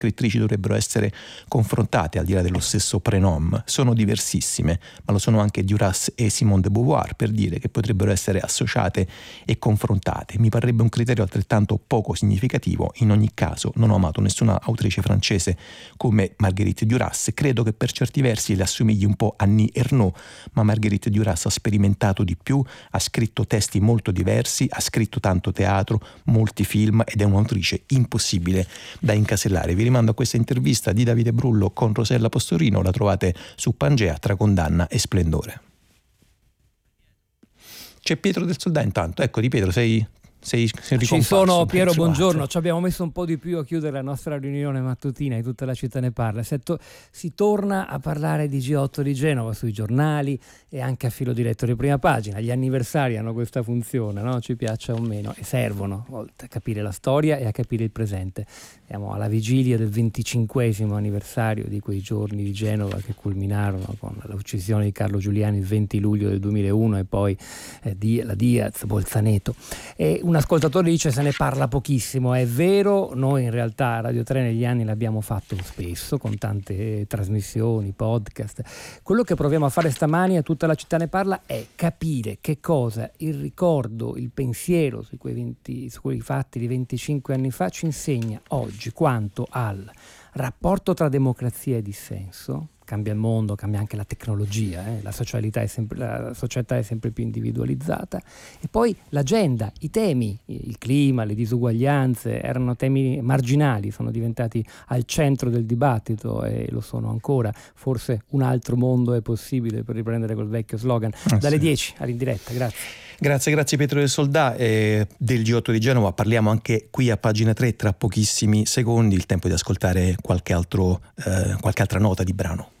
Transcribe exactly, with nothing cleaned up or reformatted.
scrittrici dovrebbero essere confrontate, al di là dello stesso prenom. Sono diversissime, ma lo sono anche Duras e Simone de Beauvoir, per dire che potrebbero essere associate e confrontate. Mi parrebbe un criterio altrettanto poco significativo. In ogni caso non ho amato nessuna autrice francese come Marguerite Duras. Credo che per certi versi le assomigli un po' a Annie Ernaux, ma Marguerite Duras ha sperimentato di più, ha scritto testi molto diversi, ha scritto tanto teatro, molti film ed è un'autrice impossibile da incasellare. Vi rimando a questa intervista di Davide Brullo con Rosella Postorino, la trovate su Pangea tra condanna e splendore. C'è Pietro del Soldà intanto, ecco, di Pietro sei... Sei, sei Ci sono, Piero, buongiorno. Ci abbiamo messo un po' di più a chiudere la nostra riunione mattutina di Tutta la città ne parla. Se to- si torna a parlare di G otto di Genova sui giornali e anche a filo diretto di prima pagina. Gli anniversari hanno questa funzione, no? Ci piaccia o meno, e servono a capire la storia e a capire il presente. Siamo alla vigilia del venticinquesimo anniversario di quei giorni di Genova che culminarono con l'uccisione di Carlo Giuliani il venti luglio del duemilauno e poi eh, di, la Diaz, Bolzaneto. E un ascoltatore dice se ne parla pochissimo. È vero, noi in realtà a Radio tre negli anni l'abbiamo fatto spesso con tante trasmissioni, podcast. Quello che proviamo a fare stamani a Tutta la città ne parla è capire che cosa il ricordo, il pensiero su quei, venti, su quei fatti di venticinque anni fa ci insegna oggi quanto al rapporto tra democrazia e dissenso. Cambia il mondo, cambia anche la tecnologia, eh? la socialità è sempre, la società è sempre più individualizzata, e poi l'agenda, i temi, il clima, le disuguaglianze erano temi marginali, sono diventati al centro del dibattito e lo sono ancora. Forse un altro mondo è possibile, per riprendere quel vecchio slogan. Ah, dalle sì. dieci all'indiretta, grazie. Grazie, grazie Pietro del Soldà. Eh, del G otto di Genova parliamo anche qui a pagina tre tra pochissimi secondi, il tempo di ascoltare qualche altro, eh, qualche altra nota di brano.